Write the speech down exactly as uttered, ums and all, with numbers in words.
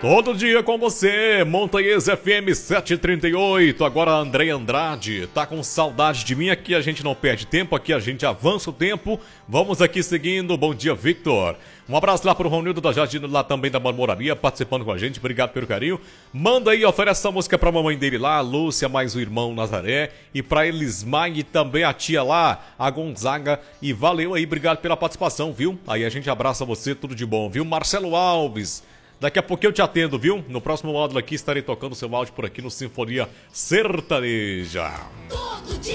Todo dia com você, Montanhês F M sete trinta e oito. Agora André Andrade, tá com saudade de mim? Aqui a gente não perde tempo, aqui a gente avança o tempo. Vamos aqui seguindo. Bom dia, Victor. Um abraço lá pro Ronildo da Jardim, lá também da Marmoraria, participando com a gente. Obrigado pelo carinho. Manda aí, oferece essa música pra mamãe dele lá, a Lúcia, mais o irmão Nazaré. E pra Elismar e também a tia lá, a Gonzaga. E valeu aí, obrigado pela participação, viu? Aí a gente abraça você, tudo de bom, viu? Marcelo Alves. Daqui a pouquinho eu te atendo, viu? No próximo módulo aqui estarei tocando seu áudio por aqui no Sinfonia Sertaneja.